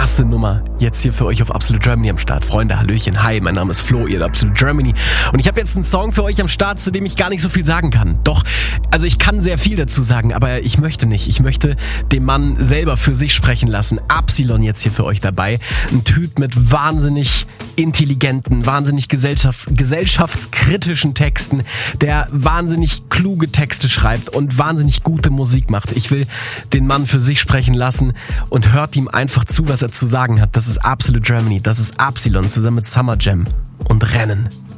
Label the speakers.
Speaker 1: krasse Nummer jetzt hier für euch auf Absolute Germany am Start. Freunde, Hallöchen, hi, mein Name ist Flo, ihr Absolute Germany. Und ich habe jetzt einen Song für euch am Start, zu dem ich gar nicht so viel sagen kann. Doch, also ich kann sehr viel dazu sagen, aber ich möchte nicht. Ich möchte den Mann selber für sich sprechen lassen. Absilon jetzt hier für euch dabei. Ein Typ mit wahnsinnig intelligenten, wahnsinnig gesellschaftskritischen Texten, der wahnsinnig kluge Texte schreibt und wahnsinnig gute Musik macht. Ich will den Mann für sich sprechen lassen und hört ihm einfach zu, was er zu sagen hat. Das ist Absolute Germany, das ist Absilon zusammen mit Summer Jam und Rennen.